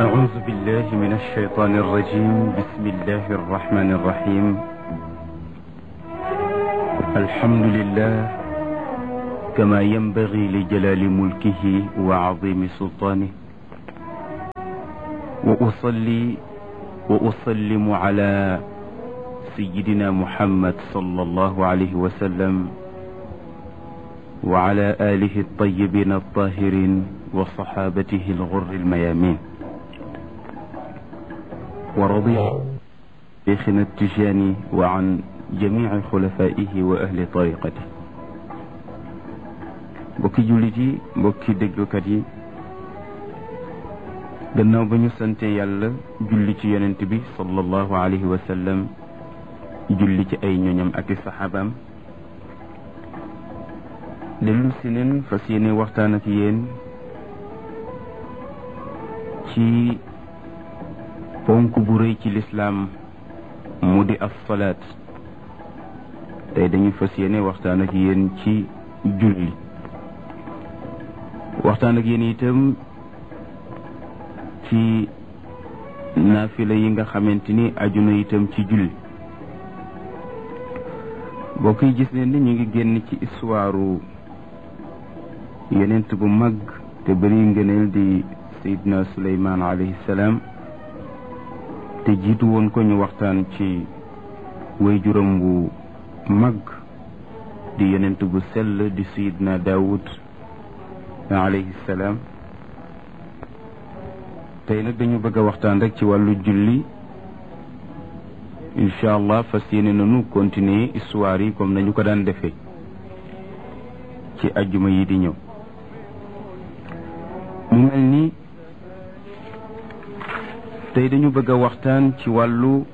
أعوذ بالله من الشيطان الرجيم. بسم الله الرحمن الرحيم. الحمد لله كما ينبغي لجلال ملكه وعظيم سلطانه، وأصلي وأسلم على سيدنا محمد صلى الله عليه وسلم وعلى آله الطيبين الطاهرين وصحابته الغر الميامين، ورضي شيخنا التجاني وعن جميع خلفائه وأهل طريقته. mbokki jullit yi, mbokki déglukat yi, gannaaw ba ñu sante yàlla julli ci yonent bi sallallahu alayhi wa sallam, julli ci ay ñoñam ak i saxaabaam, dellu si neen fas yéene waxtaan ak yéen ci ponk bu rëy ci lislaam mu di as-salaat. tey dañu fas yéene waxtaan ak yéen ci julli, waxtaan ak yéen itam ci naafila yi nga xamante ni aju na itam ci julli. bokk yi, gis neen ni ñu ngi génn ci histoire yonent bu mag te bëri ngëneel di Seydina Suleymaan alayhi salaam, te jiitu woon ko ñu waxtaan ci waajuram bu mag di yonent bu sell di Seydina Daawud alayhi salaam. tey nag dañu bëgg a waxtaan rek ci wàllu julli. incha allah fas yéene nañu continuer histoire yi comme nañu ko daan defee ci ajjuma yi di ñëw. mu mel ni tey dañu bëgg a waxtaan ci wàllu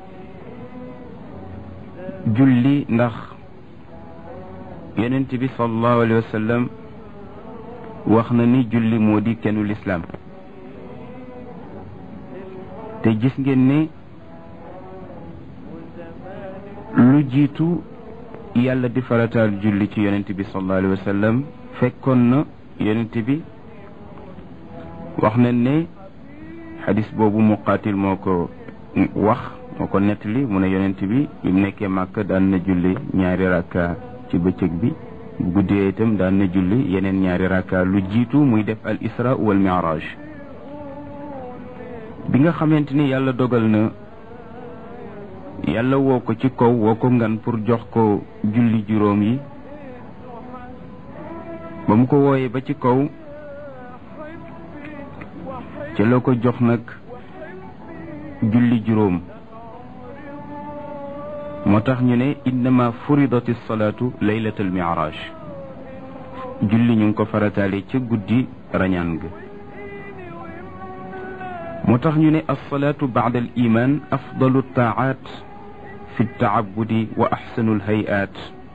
julli, ndax yonent bi sallallahu alayhi wa sallam wax na ni julli moo di kennu lislaam. te gis ngeen ne lu jiitu yàlla di farataal julli ci yonent bi sallallahu alayhi wa sallam fekkoon na yonent bi wax nañ ne xadis boobu Muqaatil moo ko wax, moo ko nettali. mu ne yonent bi mu nekkee Màkka daan na julli ñaari rakka ci bëccëg bi, bu guddee itam daan na julli yeneen ñaari rakka lu jiitu muy def al isra wal mi'raj. bi nga xamante ni yàlla dogal na yàlla woo ko ci kaw, woo ko ngan pour jox ko julli juróom yi, ba mu ko wooyee ba ci kaw ci la ko jox nag julli juróom. moo tax ñu ne innama furidati salaatu laylatal mi'raj, julli ñu ngi ko farataale ca guddi rañaan ga. moo tax ñu ne alsalaatu ba'da al iman afdalu taaat fi taabudi wa axsanu lhayaat.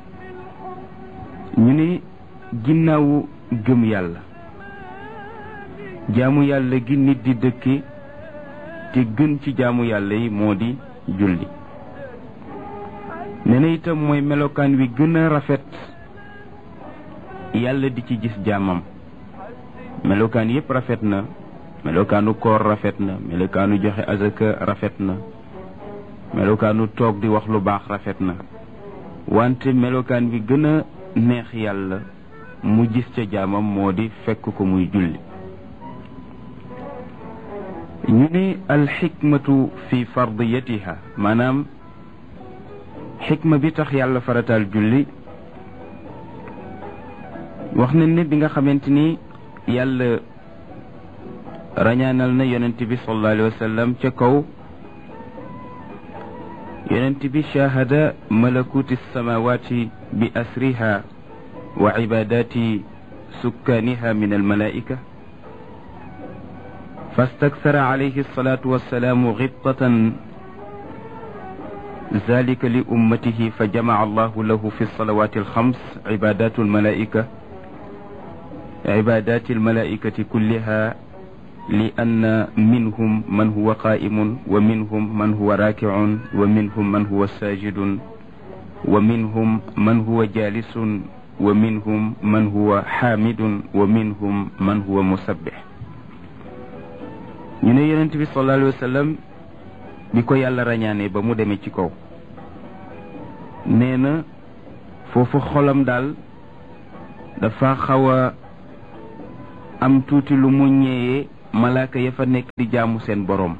ñu ne ginnaawu gëm yàlla, jaamu yàlla gi nit di dëkke te gën ci jaamu yàlla yi moo di julli. nee na itam mooy melokaan wi gën a rafet yàlla di ci gis jaamam. melokaan yépp rafet na, melokaanu koor rafet na, melokaanu joxe azaka rafet na, melokaanu toog di wax lu baax rafet na, wante melokaan bi gën a neex yàlla mu gis ca jaamam moo di fekk ko muy julli. ñu ne alxikmatu fi fardiyatiha, maanaam xikma bi tax yàlla farataal julli. wax nañ ne bi nga xamante ni yàlla rañaanal na yonent bi sallallahu alayhi wa sallam ca kaw, yonent bi shahada malakuti samawati bi asriha wa ibadati sukkaaniha min almalaika, fastakthara alayhi salatu wassalamu ghibtatan ذلك لأمته فجمع الله له في الصلوات الخمس عبادات الملائكة كلها، لأن منهم من هو قائم ومنهم من هو راكع ومنهم من هو ساجد ومنهم من هو جالس ومنهم من هو حامد ومنهم من هو مسبح. ñu ne yonent bi sallallahu alayhi wa sallam bi ko yàlla rañaane ba mu demee ci kaw nee na foofu xolam daal dafa xaw a am tuuti lu mu ñëwee malaaka ya fa nekk di jaamu seen boroom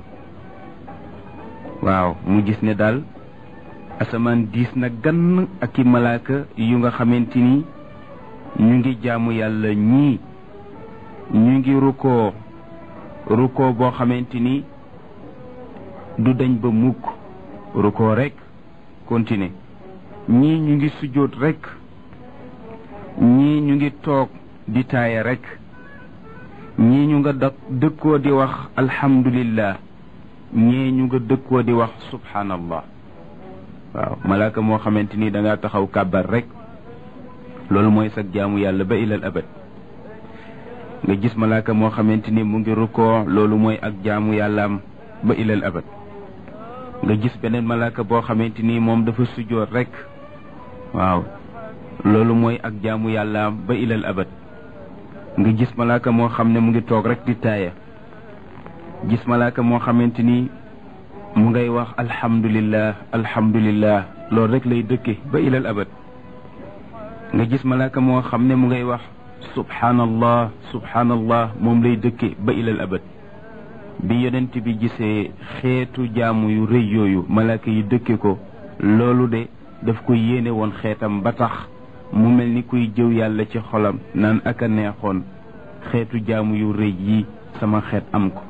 waaw mu gis ne daal asamaan diis na gann ak i malaaka yu nga xamante ni ñu ngi jaamu yàlla ñii ñu ngi rukkoo boo xamante ni du dañ ba mukk rukkoo rekk continuer ñii ñu ngi sujjóot rekk ñii ñu ngi toog di taaya rekk ñii ñu nga dëkkoo di wax alhamdulillah ñii ñu nga dëkkoo di wax subhanallah waaw malaaka moo xamante ni da nga taxaw kàbbar rekk loolu mooy sag jaamu yàlla ba ilal abad nga gis malaaka moo xamante ni mu ngi rukkoo loolu mooy ak jaamu yàllaam ba ilal abad nga gis beneen malaaka boo xamante ni moom dafa sujjoot rekk waaw loolu mooy ak jaamu yàllaam ba ilal abad nga gis malaaka moo xam ne mu ngi toog rekk di taaya gis malaaka moo xamante ni mu ngay wax alhamdulillah alhamdulillah loolu rekk lay dëkke ba ilal abad nga gis malaaka moo xam ne mu ngay wax subhanallah subhanallah moom lay dëkke ba ilal abad bi yonent bi gisee xeetu jaamu yu rëy yooyu malaaka yi dëkke ko loolu de daf ko yéene woon xeetam ba tax mu mel ni kuy jëw yàlla ci xolam naan ak a neexoon xeetu jaamu yu rëy yi sama xeet am ko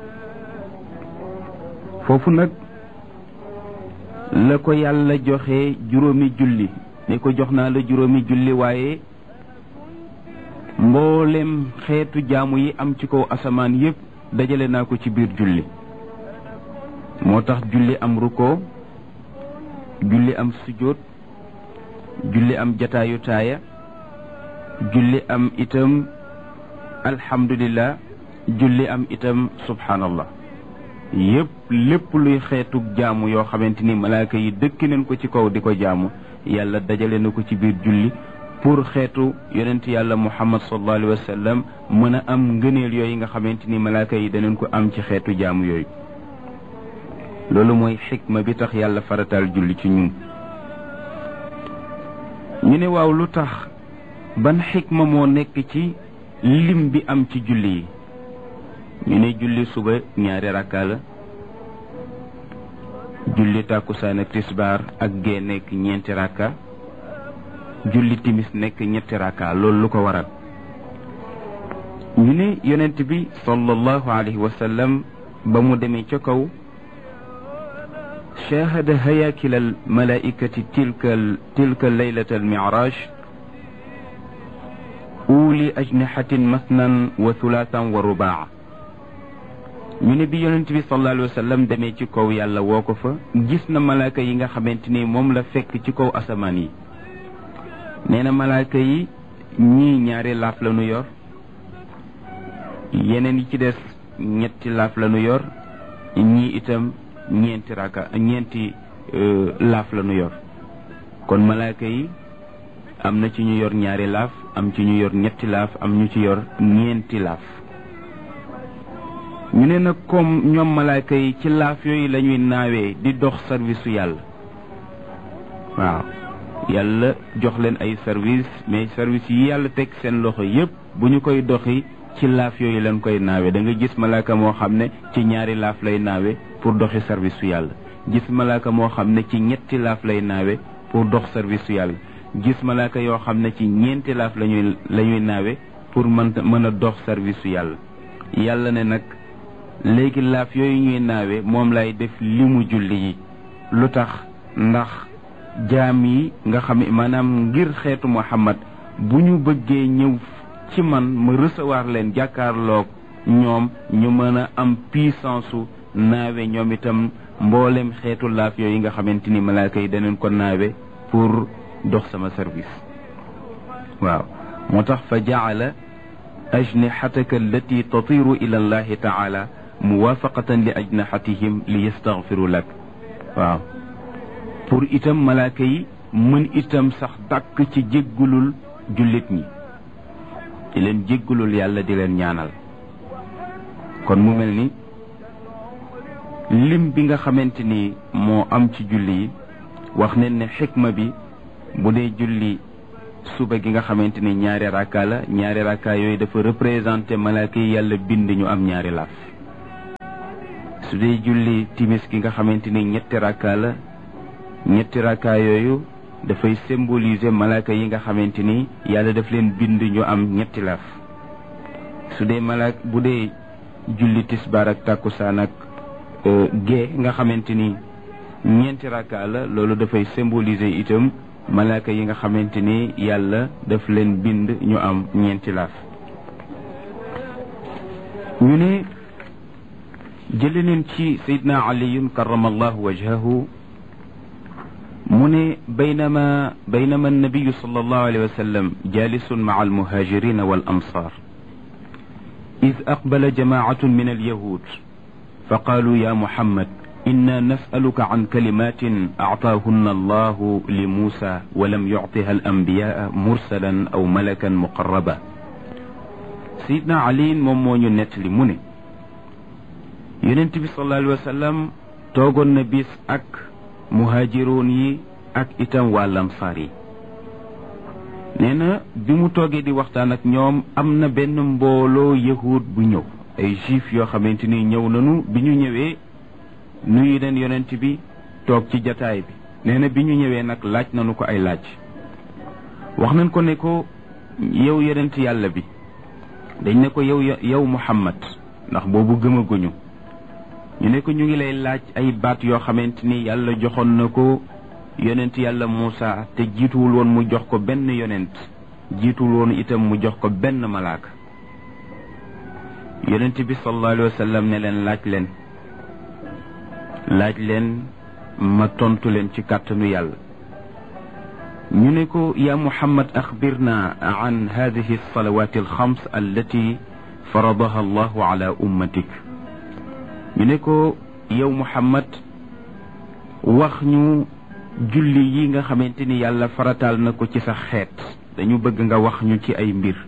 foofu nag la ko yàlla joxe juróomi julli ne ko jox naa la juróomi julli waaye mboolem xeetu jaamu yi am ci kaw asamaan yépp dajale naa ko ci biir julli moo tax julli am rukkoo julli am sujjóot julli am jataayu taaya julli am itam alhamdulillah julli am itam subhanallah yépp lépp luy xeetu jaamu yoo xamante ni malaaka yi dëkk nañ ko ci kaw di ko jaamu yàlla dajale na ko ci biir julli pour xeetu yonent yàlla muhammad sallallahu alayhi wa sallam mën a am ngëneel yooyu nga xamante ni malaaka yi danañ ko am ci xeetu jaamu yooyu loolu mooy xikma bi tax yàlla farataal julli ci ñun ñu ne waaw lu tax ban xikma moo nekk ci lim bi am ci julli yi ñu ne julli suba ñaari rakka la julli tàkkusaan ak tisbaar ak gee nekk ñeenti rakka julli timis nekk ñetti rakka loolu lu ko waral ñu ne yonent bi sallallahu alayhi wa sallam ba mu demee ca kaw shahada hayakil al malaikati tilka laylata al mi'raj uli ajnihatin masnan wa thulathan wa rubaa ñu ne bi yonent bi sallallahu alayhi wa sallam demee ci kaw yàlla woo ko fa gis na malaaka yi nga xamante ni moom la fekk ci kaw asamaan yi nee na malaaka yi ñii ñaari laaf la nu yor yeneen yi ci des ñetti laaf la nu yor ñii itam ñeenti laaf la nu yor kon malaaka yi am na ci ñu yor ñaari laaf am ci ñu yor ñetti laaf am ñu ci yor ñeenti laaf ñu ne nag comme ñoom malaaka yi ci laaf yooyu la ñuy naawee di dox service su yàlla waaw yàlla jox leen ay service mais service yi yàlla teg seen loxo yépp bu ñu koy doxi ci laaf yooyu lañ koy naawe da nga gis malaaka moo xam ne ci ñaari laaf lay naawe pour doxi service su yàlla gis malaaka moo xam ne ci ñetti laaf lay naawe pour dox service su yàlla gis malaaka yoo xam ne ci ñeenti laaf la ñuy naawe pour mën a dox service su yàlla yàlla ne nag léegi laaf yooyu ñuy naawe moom lay def limu julli yi lu tax ndax jaam yi nga xam ne maanaam ngir xeetu Muhammad bu ñu bëggee ñëw ci man ma recevoir leen jàkkaarloog ñoom ñu mën a am puissance su naawe ñoom itam mboolem xeetu laaf yooyu nga xamante ni malaaka yi danañ ko naawe pour dox sama service waaw moo tax fa jaala ajnihataka allati tatiru ila allahi taala muwafaqatan li ajnihatihim li yastaghfiru lak waaw pour itam malaaka yi mën itam sax dàkk ci jéggulul jullit ñi di leen jéggulul yàlla di leen ñaanal kon mu mel ni lim bi nga xamante ni moo am ci julli yi wax nañ ne xikma bi bu dee julli suba gi nga xamante ni ñaari rakka la ñaari rakka yooyu dafa représenté malaaka yi yàlla bind ñu am ñaari laaf su dee julli timis gi nga xamante ni ñetti rakka la ñetti rakka yooyu dafay symboliser malaaka yi nga xamante ni yàlla daf leen bind ñu am ñetti laaf su dee bu dee julli tisbaar ak takkusaan ak gée nga xamante ni ñeenti rakka la loolu dafay symboliser itam malaaka yi nga xamante ni yàlla daf leen bind ñu am ñeenti laaf ñu ne jële leen ci sayidna aliyun karamallahu wajhahu mu ne baynama annabiyu sallallahu alayhi wa sallam jalisun ma'a almuhajirina wal amsar إذ أقبل جماعة من اليهود فقالوا يا محمد إنا نسألك عن كلمات أعطاهن الله لموسى ولم يعطها الأنبياء مرسلا أو ملكا مقربا سيدنا علي مومون نتلي مني ينتبه صلى الله عليه وسلم توغن نبيس أك مهاجرون أك إتم والأنصاري nee na bi mu toogee di waxtaan ak ñoom am na benn mbooloo yahud bu ñëw ay juif yoo xamante ni ñëw nañu bi ñu ñëwee nuyu leen yonent bi toog ci jataay bi nee na bi ñu ñëwee nag laaj nañu ko ay laaj wax nañ ko ne ko yow yonent yàlla bi dañ ne ko yow Muhammad ndax boobu gëmaguñu ñu ne ko ñu ngi lay laaj ay baat yoo xamante ni yàlla joxoon na ko yonent yàlla Muusa te jiituwul woon mu jox ko benn yonent jiituwul woon itam mu jox ko benn malaaka yonent bi sallallahu alayhi wa sallam ne leen laaj leen ma tontu leen ci kàttanu yàlla ñu ne ko ya Muhammad axbirna an hadihi alsalawati alxams allati faradaha allahu ala ummatik ñu ne ko yow Muhammad wax ñu julli yi nga xamante ni yàlla farataal na ko ci sa xeet dañu bëgg nga wax ñu ci ay mbir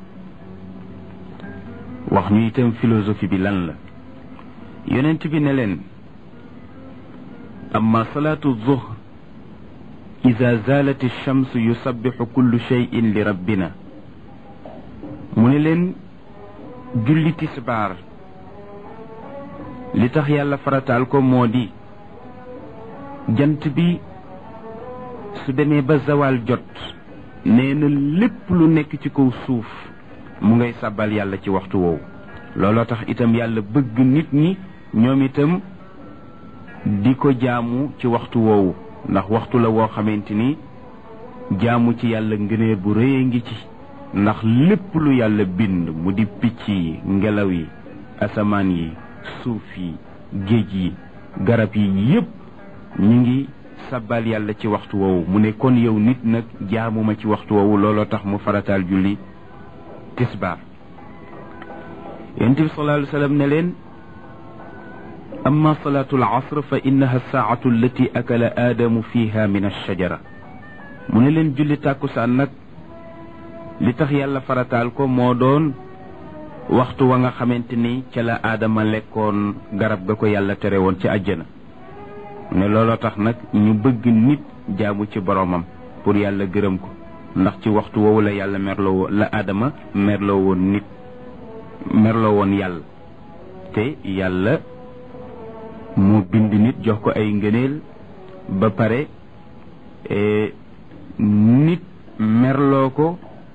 wax ñu itam philosophie bi lan la yonent bi ne leen amma salaatu zuhr ida zalat alchamsu yusabixu kullu cheyin li rabbina mu ne leen julli tisbaar li tax yàlla farataal ko moo di jant bi su demee ba zawal jot nee na lépp lu nekk ci kaw suuf mu ngay sàbbal yàlla ci waxtu woowu looloo tax itam yàlla bëgg nit ñi ñoom itam di ko jaamu ci waxtu woowu ndax waxtu la woo xamante ni jaamu ci yàlla ngëneer bu rëy ngi ci ndax lépp lu yàlla bind mu di picc yi ngelaw yi asamaan yi suuf yi géej yi garab yi yépp ñu ngi sabbal yàlla ci waxtu woowu mu ne kon yow nit nag jaamuma ci waxtu woowu looloo tax mu farataal julli tisbaar yonent bi sallallahu alayhi wa sallam ne leen amma salaatu al asr fa innaha saatu allati akala aadamu fiha min alshajara mu ne leen julli tàkkusaan nag li tax yàlla farataal ko moo doon waxtu wa nga xamante ni ca la aadama lekkoon garab ga ko yàlla tere woon ci àjjana ne looloo tax nag ñu bëgg nit jaamu ci boromam pour yàlla gërëm ko ndax ci waxtu woowu la yàlla merloo la aadama merloo woon nit merloo woon yàlla te yàlla moo bind nit jox ko ay ngëneel ba pare nit merloo ko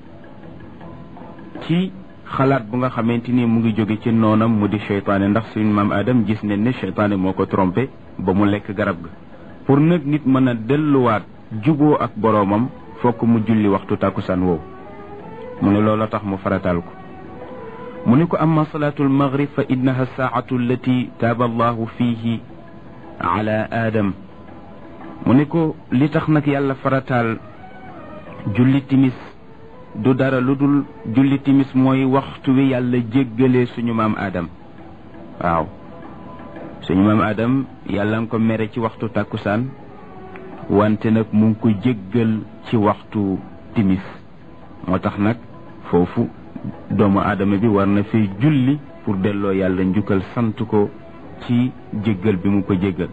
ci xalaat bu nga xamante ni mu ngi jóge ci noonam mu di seytaane ndax suñu maam Adam gis ne ne seytaane moo ko trompé ba mu lekk garab ga pour nag nit mën a delluwaat juboo ak boroomam fokk mu julli waxtu tàkkusaan woowu mu ne loolu tax mu farataal ko mu ne ko amma salaatul maghrib fa innaha saatu allati taaba allahu fihi ala adam mu ne ko li tax nag yàlla farataal julli timis du dara lu dul julli timis mooy waxtu wi yàlla jéggalee suñu maam Adam waaw suñu maam Adam yàlla nga ko mere ci waxtu tàkkusaan wante nag mu ngi ko jéggal ci waxtu timis moo tax nag foofu doomu aadama bi war na fi julli pour delloo yàlla njukkal sant ko ci jéggal bi mu ko jéggal.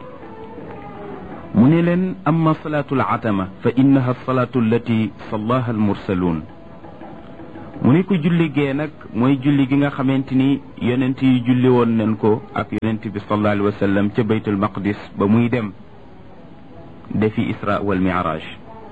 mu ne leen amma salaatu al atama fa innaha salaatu allati sallaha al mursaluun. mu ne ko julli gee nag mooy julli gi nga xamante ni yonent yi julli woon nañ ko ak yonent bi sallallahu alayhi wa sallam ca baytul maqdis ba muy dem defi isra wal mi'raj.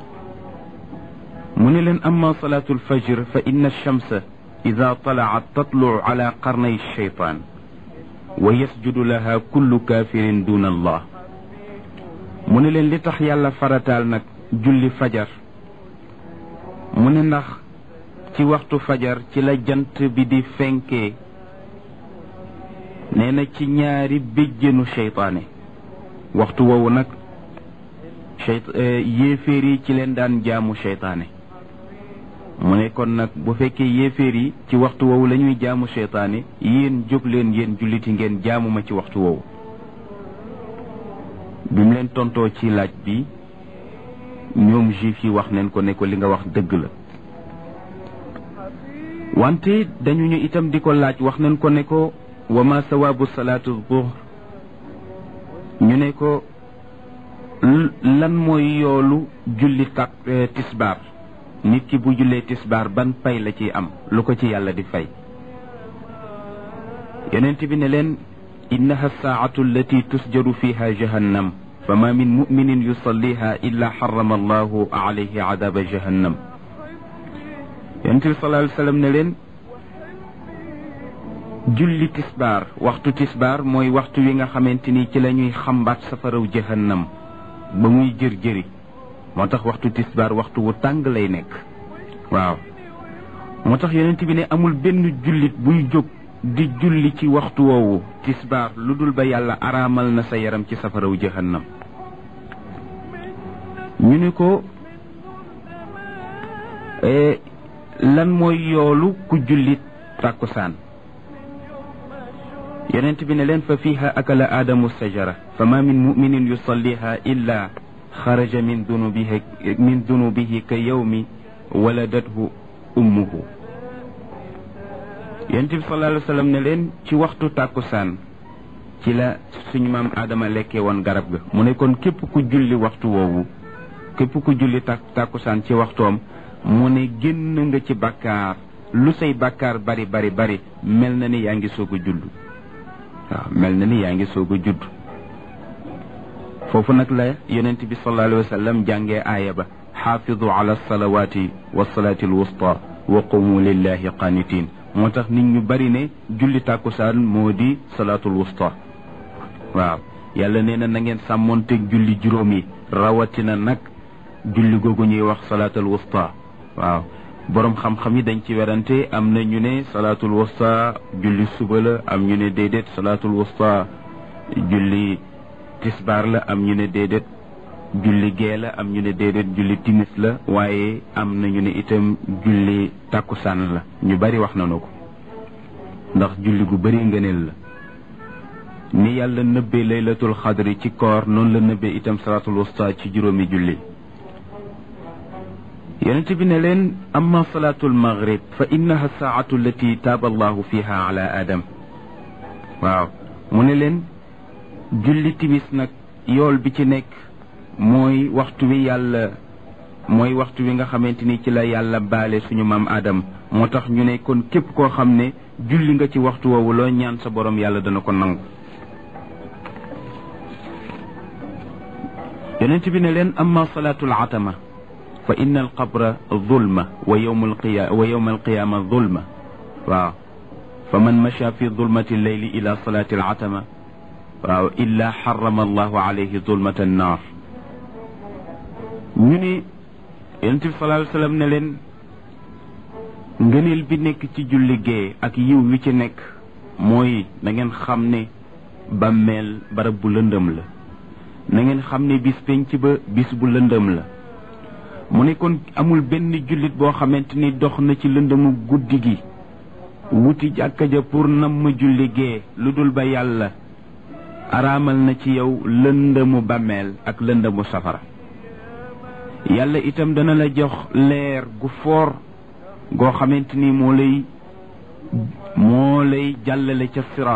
mu ne leen amma salaatu alfajr fa inna alchamsa ida talaat tatluu ala qarnay alcheytaan wa yasjudu laha kullu kafirin duna allah. mu ne leen li tax yàlla farataal nag julli fajar mu ne ndax ci waxtu fajar ci la jant bi di fenkee nee na ci ñaari béjjënu cheytaane. waxtu woowu nag yéeféer yi ci leen daan jaamu cheytaane. mu ne kon nag bu fekkee yéeféer yi ci waxtu woowu la ñuy jaamu cheytaane yéen jóg leen yéen julliti ngeen jaamu ma ci waxtu woowu. bi mu leen tontoo ci laaj bi ñoom juif yi wax neen ko ne ko li nga wax dëgg la. wante dañu ñu itam di ko laaj wax nañ ko ne ko wa ma sawaabu salaatu zuhr. ñu ne ko lan mooy yoolu julli tisbaar. nit ki bu jullee tisbaar ban pay la ciy am lu ko ci yàlla di fay. yonent bi ne leen innaha saa'atu allati tusjaru fiha jahannam fa ma min muminin yusalliha illa xarama allahu alayhi adaba jahannam. yonent bi sallallahu alayhi wa sallam ne leen julli tisbaar waxtu tisbaar mooy waxtu wi nga xamante ni ci la ñuy xambaat safaraw jahannam ba muy jër-jëri. moo tax waxtu tisbaar waxtu wu tàng lay nekk. waaw moo tax yonent bi ne amul benn jullit buy jóg di julli ci waxtu woowu tisbaar lu dul ba yàlla araamal na sa yaram ci safaraw jahannam. ñu ne ko lan mooy yoolu ku julli tàkkusaan. yonent bi ne leen fa fiiha akala aadamu sajara fa ma min muminin yusalliha illa xaraja min dunubihi ka yawmi waladathu ummuhu. yonent bi sallallahu alayhi wa sallam ne leen ci waxtu tàkkusaan ci la suñu maam Adama lekkee woon garab ga. mu ne kon képp ku julli waxtu woowu képp ku julli tàkkusaan ci waxtoom mu ne génn nga ci bàkkaar lu say bàkkaar bari bari bari mel na ni yaa ngi soog a judd. waaw mel na ni yaa ngi soog a judd. foofu nag la yonent bi sallallahu alayhi wa sallam jàngee aaya ba xaafidu ala salawaati wa salaati alwusta wa qumu lillahi qanitin. moo tax nit ñu bari ne julli tàkkusaan moo di salaatul wusta. waaw yàlla nee na na ngeen sàmmoonteeg julli juróom yi rawatina nag julli googu ñuy wax salaatul wusta. waaw boroom xam-xam yi dañ ci werante am na ñu ne salaatul wusta julli suba la am ñu ne déedéet salaatul wusta julli tisbaar la am ñu ne déedéet julli gee la am ñu ne déedéet julli timis la waaye am na ñu ne itam julli tàkkusaan la. ñu bari wax nañu ko ndax julli gu bari ngëneel la. ni yàlla nëbbee laylatul xadri ci koor noonu la nëbbee itam salaatul wusta ci juróomi julli. yonent bi ne leen amma salaatul maghrib fa innaha saa'atu allati taaba allahu fiha ala adam. waaw mu ne leen julli timis nag yool bi ci nekk mooy waxtu wi nga xamante ni ci la yàlla baale suñu maam Adam. moo tax ñu ne kon képp koo xam ne julli nga ci waxtu woowu loo ñaan sa borom yàlla dana ko nangu. yonent bi ne leen amma salaatul atama fa inna alqabra zulma wa yawma alqiyama zulma. waaw fa man macha fi zulmati alleyli ila salati alatama waaw illa xarama allahu alayhi zulmata annaar. ñu ne yonent bi sallallahu alayhi wa sallam ne leen ngëneel bi nekk ci julli gee ak yiw wi ci nekk mooy na ngeen xam ne bàmmeel barab bu lëndëm la. na ngeen xam ne bis penc ba bis bu lëndëm la. mu ne kon amul benn jullit boo xamante ni dox na ci lëndëmu guddi gi wuti jàkka ja pour nam ma julli gee lu dul ba yàlla araamal na ci yow lëndëmu bàmmeel ak lëndëmu safara. yàlla itam dana la jox leer gu foor goo xamante ni moo lay jàllale ca siraat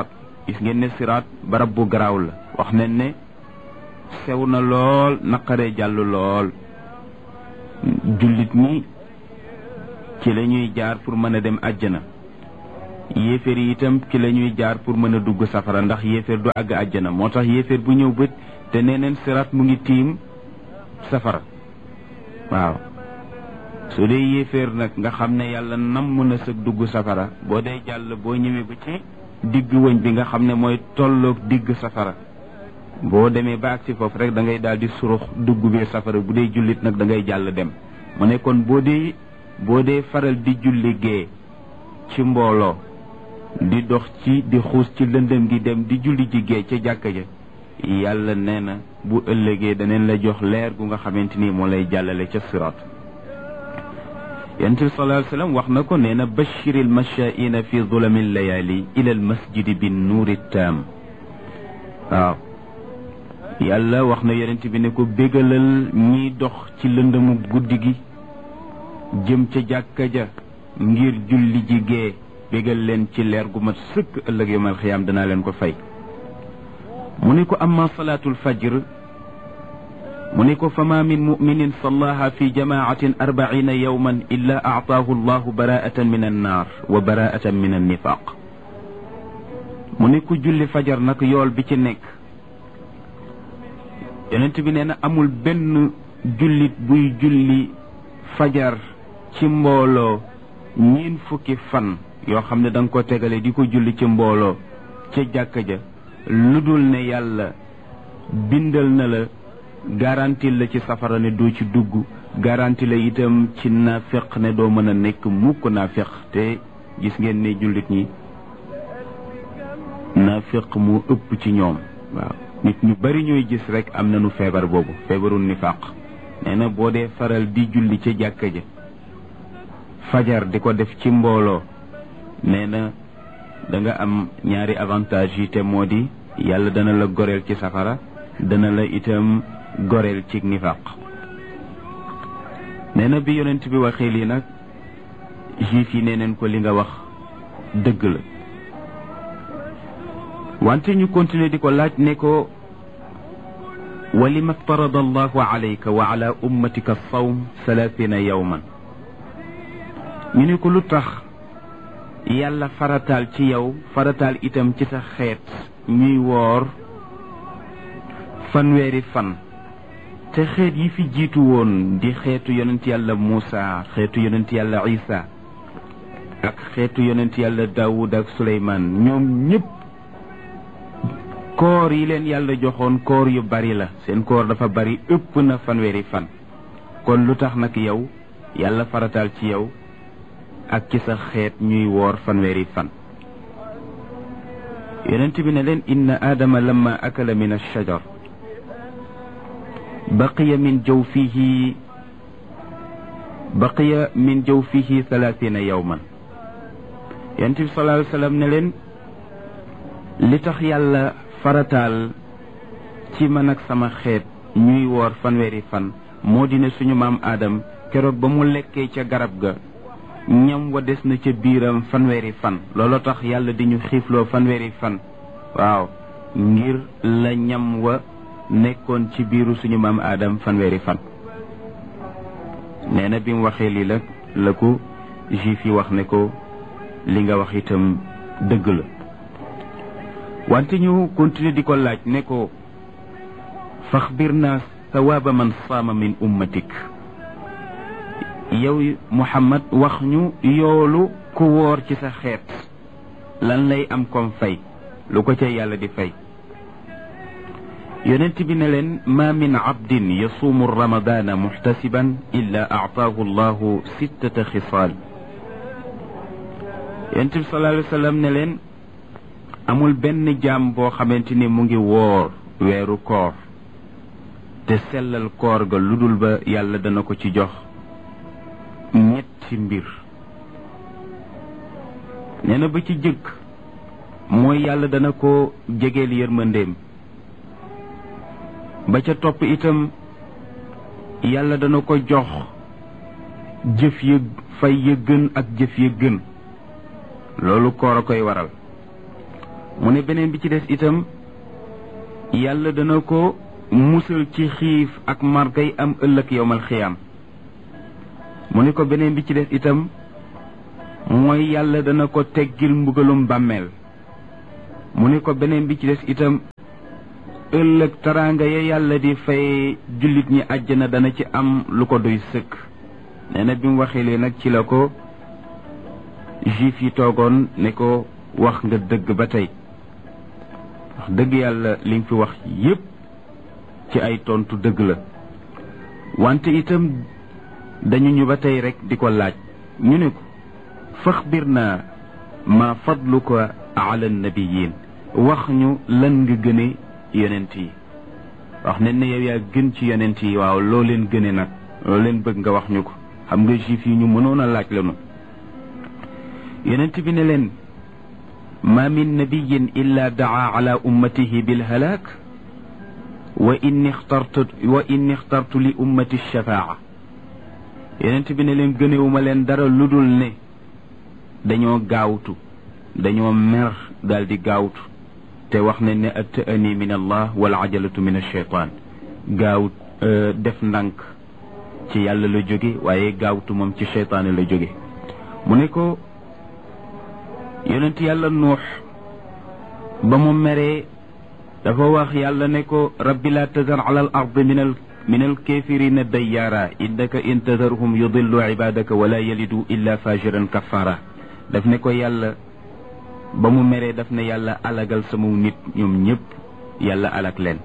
gis ngeen ne siraat barab bu garaaw la wax nañ ne sew na lool naqaree jàll lool jullit ñi ci la ñuy jaar pour mën a dem àjjana yéeféer yi itam ci la ñuy jaar pour mën a dugg safara ndax yéeféer du àgg àjjana moo tax yéeféer bu ñëw bët te nee neen siraat mu ngi tiim safara waaw su dee yéeféer nag nga xam ne yàlla nam mën a sëg dugg safara boo dee jàll boo ñëwee ba ci digg wëñ bi nga xam ne mooy tolloog digg safara boo demee ba agsi foofu rek da ngay daal di surux dugg biir safara bu dee jullit nag da ngay jàll dem mu ne kon boo dee faral di julli gee ci mbooloo di dox di xuus ci lëndëm gi dem di julli ji gee ca jàkka ja yàlla nee na bu ëllëgee daneen la jox leer gu nga xamante ni moo lay jàllale ca siraat yonent bi sallallahu alayhi wa sallam wax na ko nee na bashiril mashaa'ina fi zulami layali ila al masjidi bin nuuri taam waaw yàlla wax na yonent bi ne ko bégalal ñiy dox ci lëndëmu guddi gi jëm ca jàkka ja ngir julli ji gee bégal leen ci leer gu mat sëkk ëllëg yawmal xiyaam danaa leen ko fay mu ne ko amma salaatul fajr mu ne ko fama min muminin sallaha fi jamaatin 40 yawman illa aataahu allahu baraatan min annaar wa baraatan min annifaq mu ne ko julli fajar nag yool bi ci nekk yonent bi nee na amul benn jullit buy julli fajar ci mbooloo 20 fukki fan yoo xam ne da nga ko tegale di ko julli ci mbooloo ca jàkka ja lu dul ne yàlla bindal na la garanti la ci safara ne doo ci dugg garanti la itam ci naafeq ne doo mën a nekk mukk naafeq te gis ngeen ne jullit ñi naafeq moo ëpp ci ñoom waaw nit ñu bari ñooy gis rek am nañu feebar boobu feebaru nifaq nee na boo dee faral di julli ca jàkka ja fajar di ko def ci mbooloo nee na da nga am ñaari avantage yi te moo di yàlla dana la goreel ci safara dana la itam goreel ci nifaq nee na bi yonent bi waxee lii nag juif yi nee neen ko li nga wax dëgg la wante ñu continuer di ko laaj ne ko wa lima farada allahu alayka wa ala ummatika sawm 30 yawman ñu ne ko lu tax yàlla farataal ci yow farataal itam ci sa xeet ñuy woor 30 fan te xeet yi fi jiitu woon di xeetu yonent yàlla Muusa xeetu yonent yàlla Isa ak xeetu yonent yàlla Daawud ak Suleymaan ñoom ñëpp koor yi leen yàlla joxoon koor yu bari la seen koor dafa bari ëpp na 30 fan kon lu tax nag yow yàlla farataal ci yow ak ci sa xeet ñuy woor 30 fan yonent bi ne leen inna aadama lamma akala min ash-shajar baqiya min jawfihi 30 yawman yonent bi sallallahu alayhi wa sallam ne leen li tax yàlla farataal ci man ak sama xeet ñuy woor 30 fan moo di ne suñu maam Adam keroog ba mu lekkee ca garab ga ñam wa des na ca biiram 30 fan looloo tax yàlla di ñu xiifloo 30 fan waaw ngir la ñam wa nekkoon ci biiru suñu maam Adam 30 fan nee na bi mu waxee lii la ko juif yi wax ne ko li nga wax itam dëgg la wante ñu continuer di ko laaj ne ko faxbir naa sawaaba man saama min ummatik yow Muhammad wax ñu yoolu ku woor ci sa xeet lan lay am comme fay lu ko ca yàlla di fay yonent bi ne leen ma min abdin yasuumu ramadana muhtasiban illa aataahu llahu 6 xisaal yonent bi sallallahu alayhi wa sallam ne leen amul benn jaam boo xamante ni mu ngi woor weeru koor te sellal koor ga lu dul ba yàlla dana ko ci jox ñetti mbir nee na ba ci jëkk mooy yàlla dana ko jegeel yërmandeem ba ca topp itam yàlla dana ko jox jëf ya fay ya gën ak jëf ya gën loolu koor a koy waral mu ne beneen bi ci des itam yàlla dana ko musal ci xiif ak margay am ëllëg yowmal xiyaam mu ne ko beneen bi ci des itam mooy yàlla dana ko teggil mbugalum bàmmeel mu ne ko beneen bi ci des itam ëllëg taraanga ya yàlla di fay jullit ñi àjjana dana ci am lu ko doy sëkk. nee na bi mu waxee lee nag ci la ko juif yi toogoon ne ko wax nga dëgg ba tey wax dëgg yàlla li nga fi wax yépp ci ay tontu dëgg la wante itam dañu ñu ba tey rek di ko laaj ñu ne ko faxbir naa ma fadluka ala nabiyin wax ñu lan nga gëne yonent yi wax ne ne yow yaa gën ci yonent yi waaw loo leen gëne nag loo leen bëgg nga wax ñu ko xam nga juif yi ñu mënoon a laaj lanu yonent bi ne leen ma min nabiyin illa daa ala ummatihi bilhalaak wa inni ixtartu li ummati shafaa yonent bi ne leen gënewuma leen dara lu dul ne dañoo gaawtu dañoo mer daal di gaawtu te wax ne ne at-ta'ani min allah wal ajalatu min ash-shaytaan gaaw def ndànk ci yàlla la jóge waaye gaawtu moom ci shaytaan la jóge mu ne ko yonent yàlla nuux ba mu meree dafa wax yàlla ne ko rabbi la tazar ala al ard min al kafirina dayyaara innaka in tazarhum yudillu ibadaka wala yalidu illa fajiran kafara daf ne ko yàlla ba mu meree daf ne yàlla alagal sama nit ñoom ñëpp yàlla alag leen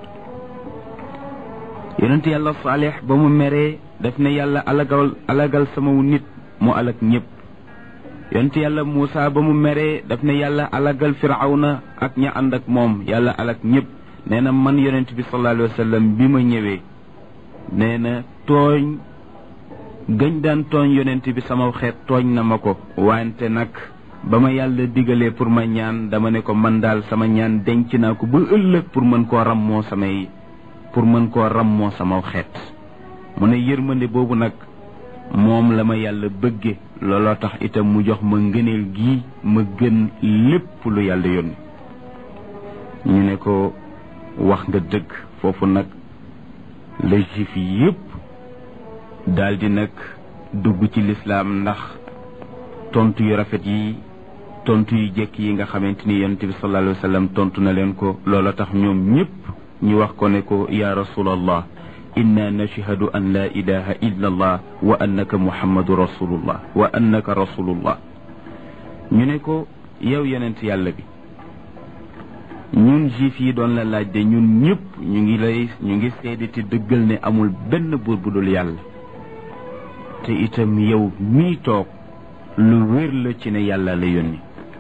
yonent yàlla saalix ba mu meree daf ne yàlla alagal sama nit mu alag ñëpp yonent yàlla Muusa ba mu meree daf ne yàlla alagal firawna ak ña ànd ak moom yàlla alag ñëpp nee na man yonent bi sallallahu alayhi wa sallam bi ma ñëwee nee na tooñ gëñ daan tooñ yonent bi sama xeet tooñ na ma ko wante nag ba ma yàlla digalee pour ma ñaan dama ne ko man daal sama ñaan denc naa ko ba ëllëg pour mën koo rammoo sama xeet mu ne yërmande boobu nag moom la ma yàlla bëgge looloo tax itam mu jox ma ngëneel gi ma gën lépp lu yàlla yónni ñu ne ko wax nga dëgg foofu nag la juif yépp daldi nag dugg ci lislaam ndax tontu yu rafet yi tontu yu jekk yi nga xamante ni yonent bi sallallahu alayhi wa sallam tontu na leen ko looloo tax ñoom ñépp ñu wax ko ne ko ya rasulallah inna nashhadu an la ilaha illa allah wa annaka muhammadu rasulullah wa annaka rasulullah ñu ne ko yow yonent yàlla bi ñun juif yi doon la laaj de ñun ñëpp ñu ngi seede te dëggal ne amul benn buur bu dul yàlla te itam yow mii toog lu wér la ci ne yàlla la yónni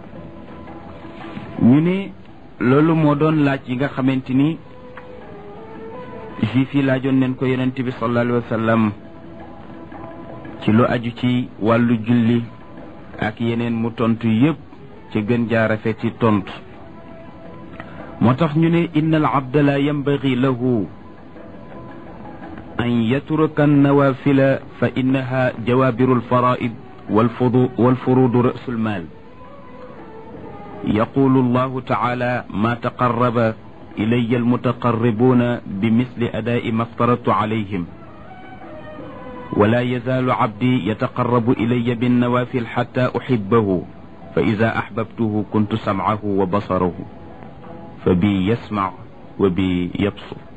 ñu ne loolu moo doon laaj yi nga xamante ni juif yi laajoon neen ko yonent bi sallallahu alayhi wa sallam ci lu aju ci wàllu julli ak yeneen mu tontu yépp ci gën jaa rafet ci tontu moo tax ñu ne inna al abda la yanbaghi lahu an yatruka an-nawafila fa innaha jawabiru al-fara'id والفروض رأس المال يقول الله تعالى ما تقرب إلي المتقربون بمثل أداء ما افترضت عليهم ولا يزال عبدي يتقرب إلي بالنوافل حتى أحبه فإذا أحببته كنت سمعه وبصره فبي يسمع وبي يبصر